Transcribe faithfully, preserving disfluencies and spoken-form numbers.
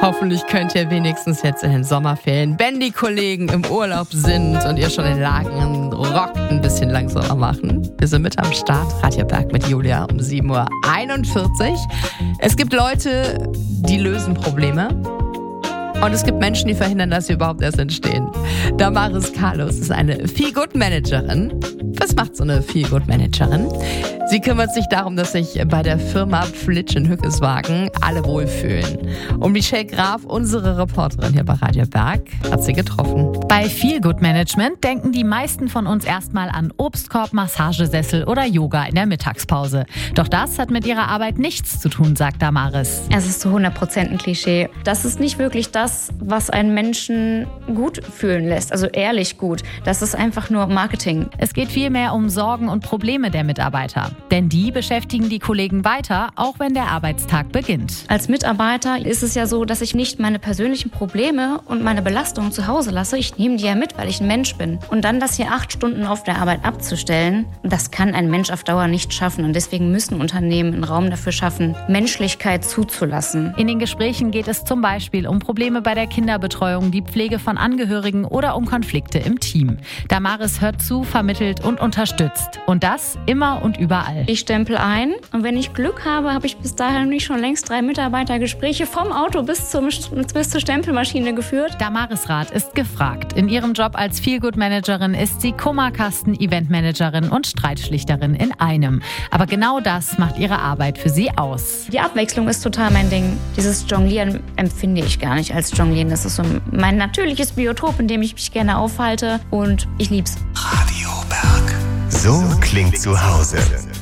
Hoffentlich könnt ihr wenigstens jetzt in den Sommerferien, wenn die Kollegen im Urlaub sind und ihr schon den Laken rockt, ein bisschen langsamer machen. Wir sind mit am Start. Radio Berg mit Julia um sieben Uhr einundvierzig. Es gibt Leute, die lösen Probleme. Und es gibt Menschen, die verhindern, dass sie überhaupt erst entstehen. Damaris Carlos ist eine Feel-Good-Managerin. Was macht so eine Feel-Good-Managerin? Sie kümmert sich darum, dass sich bei der Firma Pflitsch in Hückeswagen alle wohlfühlen. Und Michelle Graf, unsere Reporterin hier bei Radio Berg, hat sie getroffen. Bei Feel-Good-Management denken die meisten von uns erstmal an Obstkorb, Massagesessel oder Yoga in der Mittagspause. Doch das hat mit ihrer Arbeit nichts zu tun, sagt Damaris. Es ist zu hundert Prozent ein Klischee. Das ist nicht wirklich das, was einen Menschen gut fühlen lässt, also ehrlich gut. Das ist einfach nur Marketing. Es geht vielmehr um Sorgen und Probleme der Mitarbeiter. Denn die beschäftigen die Kollegen weiter, auch wenn der Arbeitstag beginnt. Als Mitarbeiter ist es ja so, dass ich nicht meine persönlichen Probleme und meine Belastungen zu Hause lasse. Ich nehme die ja mit, weil ich ein Mensch bin. Und dann das hier acht Stunden auf der Arbeit abzustellen, das kann ein Mensch auf Dauer nicht schaffen. Und deswegen müssen Unternehmen einen Raum dafür schaffen, Menschlichkeit zuzulassen. In den Gesprächen geht es zum Beispiel um Probleme bei der Kinderbetreuung, die Pflege von Angehörigen oder um Konflikte im Team. Damaris hört zu, vermittelt und unterstützt. Und das immer und überall. Ich stempel ein und wenn ich Glück habe, habe ich bis dahin nicht schon längst drei Mitarbeitergespräche vom Auto bis, zum, bis zur Stempelmaschine geführt. Damaris Rath ist gefragt. In ihrem Job als Feel-Good-Managerin ist sie Kummerkasten, Eventmanagerin und Streitschlichterin in einem. Aber genau das macht ihre Arbeit für sie aus. Die Abwechslung ist total mein Ding. Dieses Jonglieren empfinde ich gar nicht als Jonglieren. Das ist so mein natürliches Biotop, in dem ich mich gerne aufhalte und ich lieb's. Radio Berg. So klingt zu Hause.